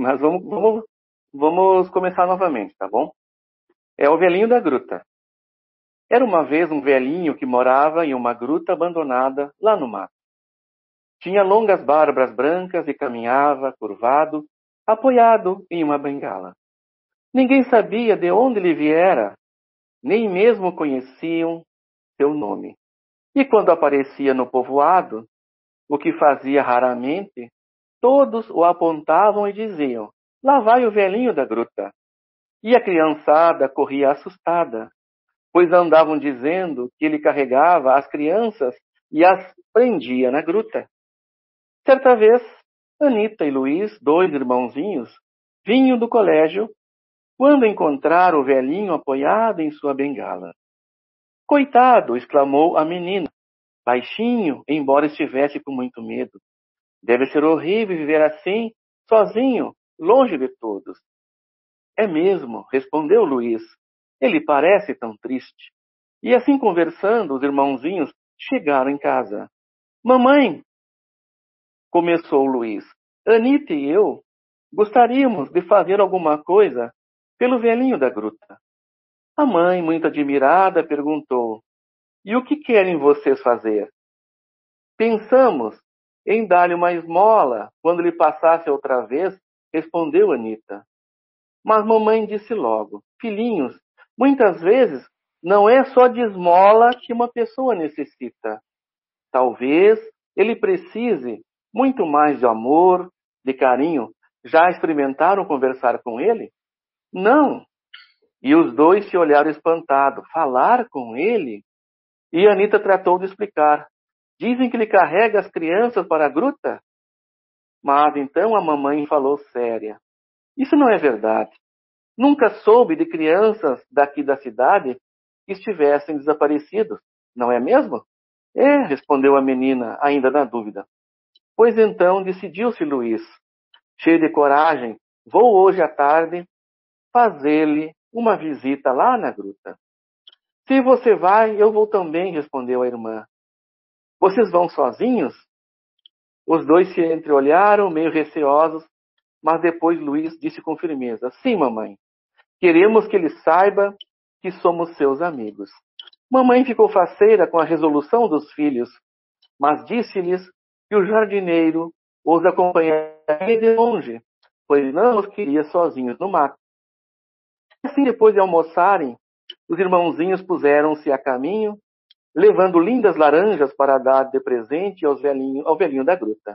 Mas vamos começar novamente, tá bom? É o velhinho da gruta. Era uma vez um velhinho que morava em uma gruta abandonada lá no mato. Tinha longas barbas brancas e caminhava, curvado, apoiado em uma bengala. Ninguém sabia de onde ele viera, nem mesmo conheciam seu nome. E quando aparecia no povoado, o que fazia raramente, todos o apontavam e diziam: lá vai o velhinho da gruta. E a criançada corria assustada, pois andavam dizendo que ele carregava as crianças e as prendia na gruta. Certa vez, Anita e Luiz, dois irmãozinhos, vinham do colégio quando encontraram o velhinho apoiado em sua bengala. Coitado! Exclamou a menina, baixinho, embora estivesse com muito medo. Deve ser horrível viver assim, sozinho, longe de todos. É mesmo, respondeu Luiz. Ele parece tão triste. E assim conversando, os irmãozinhos chegaram em casa. Mamãe, começou Luiz, Anita e eu gostaríamos de fazer alguma coisa pelo velhinho da gruta. A mãe, muito admirada, perguntou: e o que querem vocês fazer? Pensamos em dar-lhe uma esmola quando lhe passasse outra vez, respondeu Anita. Mas mamãe disse logo: filhinhos, muitas vezes não é só de esmola que uma pessoa necessita. Talvez ele precise muito mais de amor, de carinho. Já experimentaram conversar com ele? Não. E os dois se olharam espantados. Falar com ele? E Anita tratou de explicar. Dizem que ele carrega as crianças para a gruta? Mas então a mamãe falou séria. Isso não é verdade. Nunca soube de crianças daqui da cidade que estivessem desaparecidos, não é mesmo? É, respondeu a menina, ainda na dúvida. Pois então decidiu-se Luiz. Cheio de coragem, vou hoje à tarde fazer-lhe uma visita lá na gruta. Se você vai, eu vou também, respondeu a irmã. Vocês vão sozinhos? Os dois se entreolharam, meio receosos, mas depois Luiz disse com firmeza: sim, mamãe. Queremos que ele saiba que somos seus amigos. Mamãe ficou faceira com a resolução dos filhos, mas disse-lhes que o jardineiro os acompanharia de longe, pois não os queria sozinhos no mato. Assim, depois de almoçarem, os irmãozinhos puseram-se a caminho, levando lindas laranjas para dar de presente ao velhinho da gruta.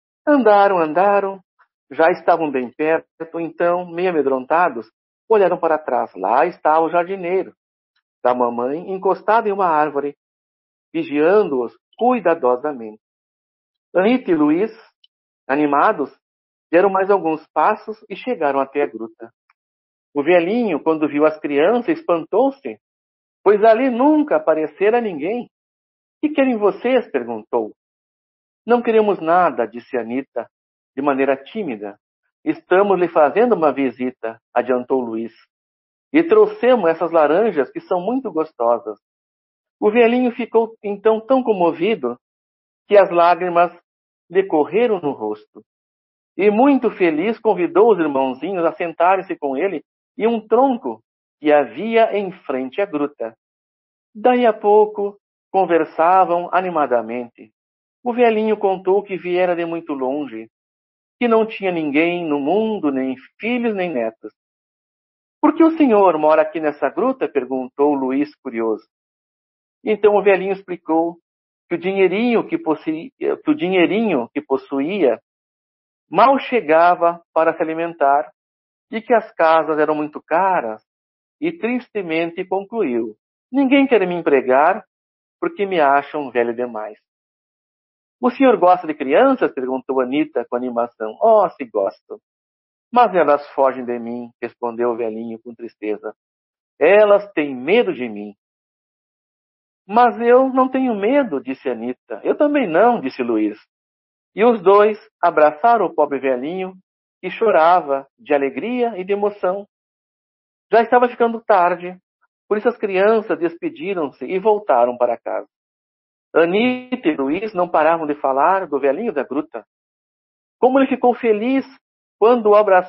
Andaram, já estavam bem perto, então, meio amedrontados, olharam para trás. Lá estava o jardineiro da mamãe, encostado em uma árvore, vigiando-os cuidadosamente. Anita e Luiz, animados, deram mais alguns passos e chegaram até a gruta. O velhinho, quando viu as crianças, espantou-se, pois ali nunca aparecera ninguém. Que querem vocês? Perguntou. Não queremos nada, disse Anita, de maneira tímida. Estamos lhe fazendo uma visita, adiantou Luiz. E trouxemos essas laranjas que são muito gostosas. O velhinho ficou então tão comovido que as lágrimas lhe correram no rosto. E muito feliz convidou os irmãozinhos a sentarem-se com ele em um tronco que havia em frente à gruta. Daí a pouco conversavam animadamente. O velhinho contou que viera de muito longe, que não tinha ninguém no mundo, nem filhos, nem netos. Por que o senhor mora aqui nessa gruta? Perguntou Luiz, curioso. Então o velhinho explicou que o dinheirinho que possuía mal chegava para se alimentar e que as casas eram muito caras e tristemente concluiu: ninguém quer me empregar porque me acham velho demais. O senhor gosta de crianças? Perguntou Anita com animação. Oh, se gosto. Mas elas fogem de mim, respondeu o velhinho com tristeza. Elas têm medo de mim. Mas eu não tenho medo, disse Anita. Eu também não, disse Luiz. E os dois abraçaram o pobre velhinho, que chorava de alegria e de emoção. Já estava ficando tarde, por isso as crianças despediram-se e voltaram para casa. Anita e Luiz não paravam de falar do velhinho da gruta. Como ele ficou feliz quando o abraçou